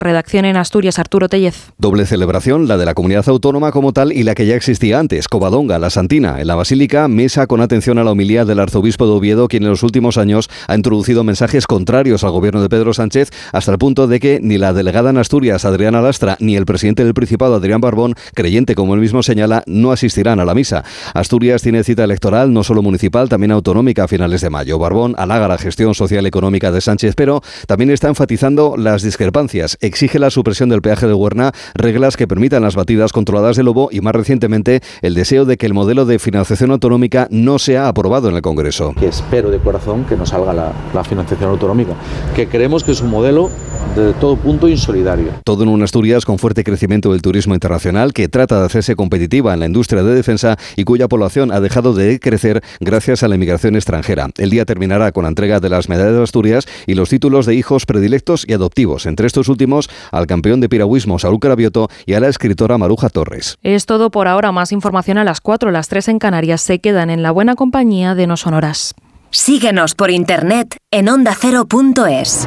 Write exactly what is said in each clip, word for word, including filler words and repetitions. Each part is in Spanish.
Redacción en Asturias, Arturo Tellez. Doble celebración, la de la comunidad autónoma como tal y la que ya existía antes, Covadonga, la Santina. En la Basílica, misa con atención a la homilía del arzobispo de Oviedo, quien en los últimos años ha introducido mensajes contrarios al gobierno de Pedro Sánchez, hasta el punto de que ni la delegada en Asturias, Adriana Lastra, ni el presidente del Principado, Adrián Barbón, creyente como él mismo señala, no asistirán a la misa. Asturias tiene cita electoral, no solo municipal, también autonómica a finales de mayo. Barbón halaga la gestión social y económica de Sánchez, pero también está enfatizando las discrepancias. Exige la supresión del peaje de Huerna, reglas que permitan las batidas controladas de lobo y, más recientemente, el deseo de que el modelo de financiación autonómica no sea aprobado en el Congreso. Que espero de corazón que no salga la, la financiación autonómica, que creemos que es un modelo de todo punto insolidario. Todo en una Asturias con fuerte crecimiento del turismo internacional, que trata de hacerse competitiva en la industria de defensa y cuya población ha dejado de crecer gracias a la inmigración extranjera. El día terminará con la entrega de las medallas de Asturias y los títulos de hijos predilectos y adoptivos, entre estos últimos al campeón de piragüismo Saúl Cravioto y a la escritora Maruja Torres. Es todo por ahora. Más información a las cuatro, las tres en Canarias. Se quedan en la buena compañía de No Sonoras. Síguenos por internet en onda cero punto es.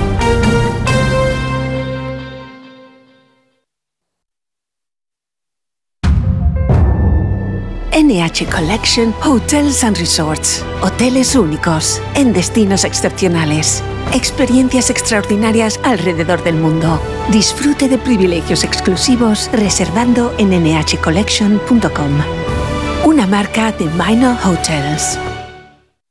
N H Collection Hotels and Resorts. Hoteles únicos, en destinos excepcionales. Experiencias extraordinarias alrededor del mundo. Disfrute de privilegios exclusivos reservando en n h collection punto com. Una marca de Minor Hotels.